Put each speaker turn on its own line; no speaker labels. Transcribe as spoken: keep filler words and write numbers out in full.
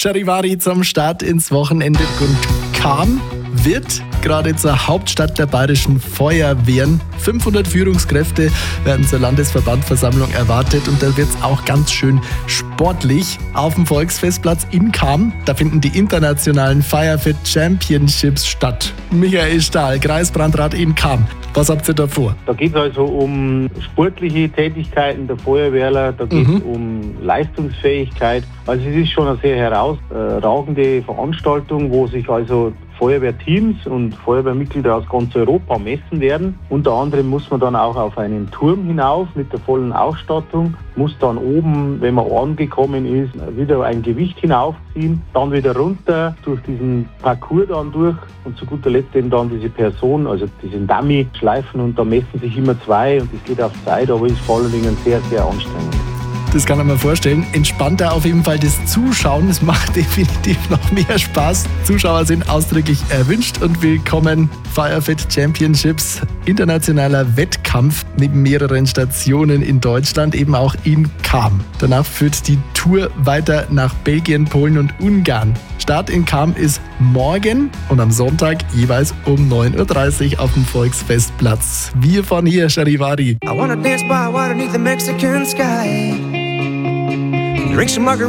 Charivari zum Start ins Wochenende und Cham wird gerade zur Hauptstadt der bayerischen Feuerwehren. fünfhundert Führungskräfte werden zur Landesverbandversammlung erwartet und da wird es auch ganz schön sportlich. Auf dem Volksfestplatz in Cham, da finden die internationalen Firefit Championships statt. Michael Stahl, Kreisbrandrat in Cham. Was habt ihr da vor?
Da geht es also um sportliche Tätigkeiten der Feuerwehrler, da geht es mhm. um Leistungsfähigkeit. Also es ist schon eine sehr herausragende Veranstaltung, wo sich also Feuerwehrteams und Feuerwehrmitglieder aus ganz Europa messen werden. Unter anderem muss man dann auch auf einen Turm hinauf mit der vollen Ausstattung, muss dann oben, wenn man angekommen ist, wieder ein Gewicht hinaufziehen, dann wieder runter durch diesen Parcours dann durch und zu guter Letzt eben dann diese Person, also diesen Dummy schleifen und da messen sich immer zwei und das geht auf Zeit, aber ist vor allen Dingen sehr, sehr anstrengend.
Das kann man mir vorstellen. Entspannter auf jeden Fall das Zuschauen. Es macht definitiv noch mehr Spaß. Zuschauer sind ausdrücklich erwünscht und willkommen. Firefit Championships, internationaler Wettkampf neben mehreren Stationen in Deutschland, eben auch in Cham. Danach führt die Tour weiter nach Belgien, Polen und Ungarn. Start in Cham ist morgen und am Sonntag jeweils um neun Uhr dreißig auf dem Volksfestplatz. Wir von hier, Charivari.
I wanna dance by water beneath the Mexican sky. Drink some margarita.